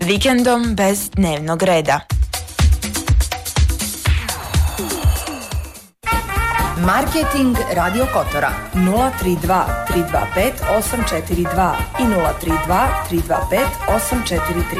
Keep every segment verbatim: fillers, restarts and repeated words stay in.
Vikendom bez dnevnog reda. Marketing Radio Kotora nula tri dva tri dva pet osam četiri dva i nula tri dva tri dva pet osam četiri tri.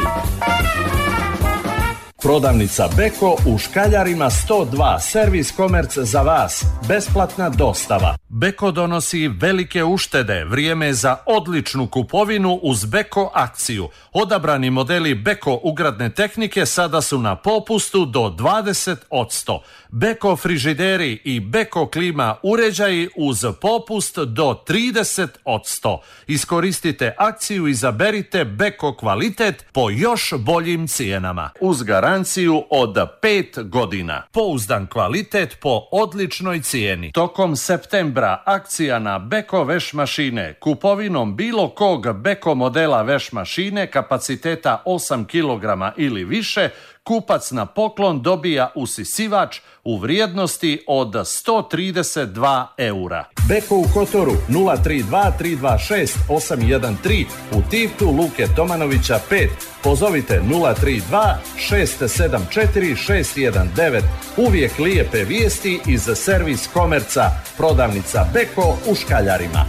Prodavnica Beko u Škaljarima sto dva, servis komerc za vas, besplatna dostava. Beko donosi velike uštede, vrijeme je za odličnu kupovinu uz Beko akciju. Odabrani modeli Beko ugradne tehnike sada su na popustu do dvadeset posto. Beko frižideri i Beko klima uređaji uz popust do trideset posto. Iskoristite akciju i izaberite Beko kvalitet po još boljim cijenama. Uz garanciju od pet godina. Pouzdan kvalitet po odličnoj cijeni. Tokom septembra akcija na Beko veš mašine. Kupovinom bilo kog Beko modela veš mašine kapaciteta osam kilograma ili više, kupac na poklon dobija usisivač u vrijednosti od sto trideset dva eura. Beko u Kotoru nula tri dva tri dva šest osam jedan tri, u Tivtu Luke Tomanovića pet. Pozovite nula tri dva šest sedam četiri šest jedan devet. Uvijek lijepe vijesti iz servis komerca. Prodavnica Beko u Škaljarima.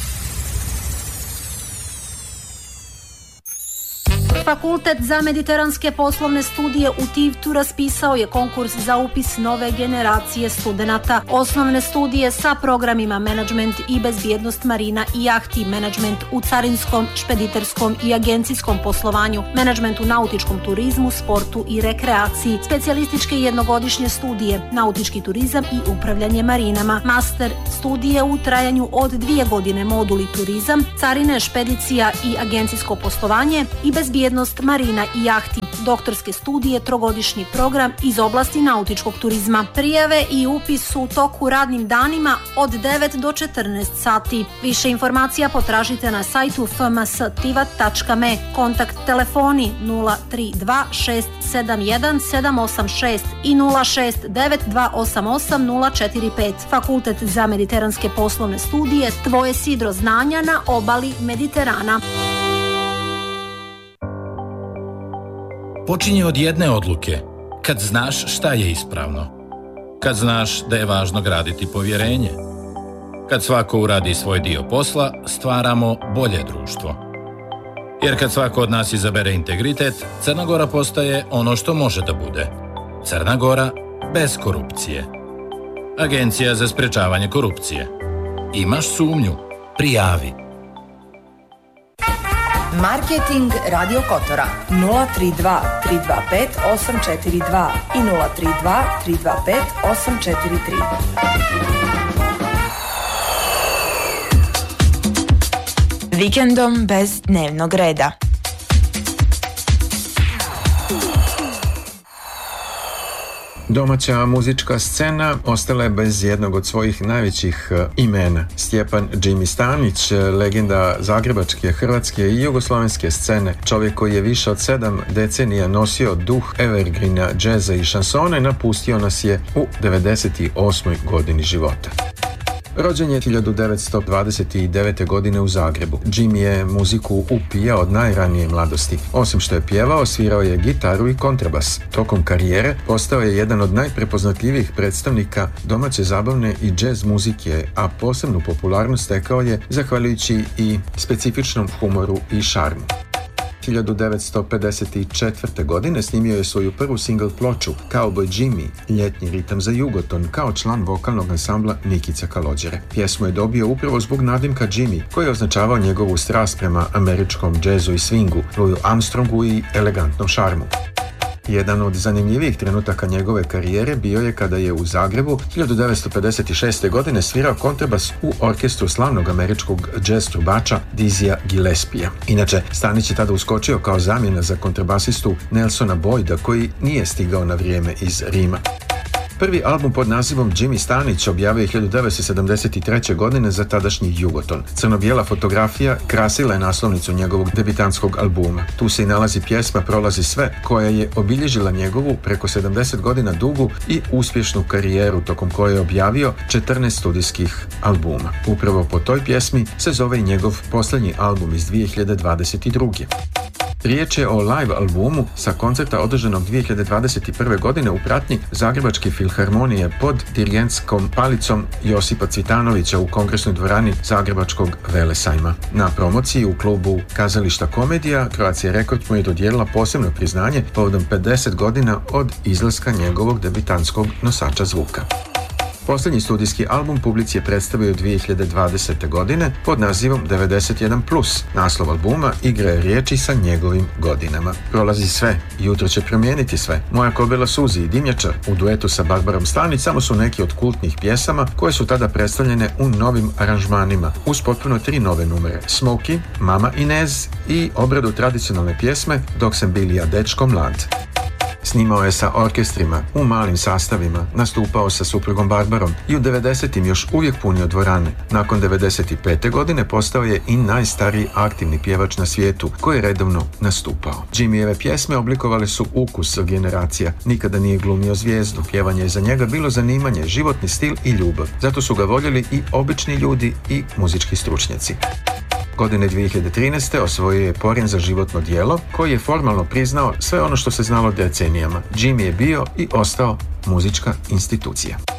Fakultet za mediteranske poslovne studije u Tivtu raspisao je konkurs za upis nove generacije studenata. Osnovne studije sa programima menadžment i bezbjednost marina i jahti, menadžment u carinskom, špediterskom i agencijskom poslovanju, menadžment u nautičkom turizmu, sportu i rekreaciji, specijalističke jednogodišnje studije, nautički turizam i upravljanje marinama, master studije u trajanju od dvije godine, moduli turizam, carine, špedicija i agencijsko poslovanje i bezbjednost marina i jahti, doktorske studije, trogodišnji program iz oblasti nautičkog turizma. Prijave i upis su u toku radnim danima od devet do četrnaest sati. Više informacija potražite na sajtu f m s tivat tačka m e. Kontakt telefoni nula tri dva šest sedam jedan sedam osam šest i nula šest devet dva osam osam nula četiri pet. Fakultet za mediteranske poslovne studije, tvoje sidro znanja na obali Mediterana. Počinje od jedne odluke, kad znaš šta je ispravno, kad znaš da je važno graditi povjerenje. Kad svako uradi svoj dio posla, stvaramo bolje društvo. Jer kad svako od nas izabere integritet, Crna Gora postaje ono što može da bude. Crna Gora bez korupcije. Agencija za sprečavanje korupcije. Imaš sumnju? Prijavi. Marketing Radio Kotora nula tri dva tri dva pet osam četiri dva i nula tri dva tri dva pet osam četiri tri. Vikendom bez dnevnog reda. Domaća muzička scena ostala je bez jednog od svojih najvećih imena. Stjepan Jimmy Stanić, legenda zagrebačke, hrvatske i jugoslovenske scene, čovjek koji je više od sedam decenija nosio duh evergreena, džeza i šansone, napustio nas je u devedeset osmoj godini života. Rođen je hiljadu devetsto dvadeset devete. godine u Zagrebu. Jimmy je muziku upijao od najranije mladosti. Osim što je pjevao, svirao je gitaru i kontrabas. Tokom karijere postao je jedan od najprepoznatljivijih predstavnika domaće zabavne i džez muzike, a posebnu popularnost stekao je zahvaljujući i specifičnom humoru i šarmu. hiljadu devetsto pedeset četvrte. godine snimio je svoju prvu single ploču Cowboy Jimmy, ljetni ritam za Jugoton, kao član vokalnog ansambla Nikica Kalođere. Pjesmu je dobio upravo zbog nadimka Jimmy, koji je označavao njegovu strast prema američkom džezu i swingu, Louis Armstrongu i elegantnom šarmu. Jedan od zanimljivijih trenutaka njegove karijere bio je kada je u Zagrebu hiljadu devetsto pedeset šeste. godine svirao kontrabas u orkestru slavnog američkog džez trubača Dizzyja Gillespija. Inače, Stanić je tada uskočio kao zamjena za kontrabasistu Nelsona Boyda, koji nije stigao na vrijeme iz Rima. Prvi album pod nazivom Jimmy Stanić objavio je hiljadu devetsto sedamdeset treće. godine za tadašnji Jugoton. Crno-bijela fotografija krasila je naslovnicu njegovog debitanskog albuma. Tu se i nalazi pjesma Prolazi sve, koja je obilježila njegovu preko sedamdeset godina dugu i uspješnu karijeru, tokom koje je objavio četrnaest studijskih albuma. Upravo po toj pjesmi se zove i njegov posljednji album iz dvije hiljade dvadeset druge. Riječ je o live albumu sa koncerta održanog dvije hiljade dvadeset prve. godine u pratnji Zagrebačke filharmonije pod dirigentskom palicom Josipa Cvitanovića u kongresnoj dvorani Zagrebačkog Velesajma. Na promociji u klubu Kazališta Komedija Croatia Records mu je dodijelila posebno priznanje povodom pedeset godina od izlaska njegovog debitanskog nosača zvuka. Posljednji studijski album publici je predstavio dvije hiljade dvadesete. godine pod nazivom devedeset jedan plus. Naslov albuma igra je riječi sa njegovim godinama. Prolazi sve, jutro će promijeniti sve. Moja kobila suzi i dimnjačar u duetu sa Barbarom Stanić samo su neki od kultnih pjesama koje su tada predstavljene u novim aranžmanima uz potpuno tri nove numere: Smokey, Mama Inez i obradu tradicionalne pjesme Dok sam bil ja dečko mlad. Snimao je sa orkestrima, u malim sastavima, nastupao sa suprugom Barbarom i u devedesetim još uvijek punio dvorane. Nakon devedeset pete. godine postao je i najstariji aktivni pjevač na svijetu koji je redovno nastupao. Jimmyjeve pjesme oblikovale su ukus generacija. Nikada nije glumio zvijezdu. Pjevanje je za njega bilo zanimanje, životni stil i ljubav. Zato su ga voljeli i obični ljudi i muzički stručnjaci. Godine dvije hiljade trinaeste. osvojio je Porin za životno djelo, koji je formalno priznao sve ono što se znalo decenijama. Jimmy je bio i ostao muzička institucija.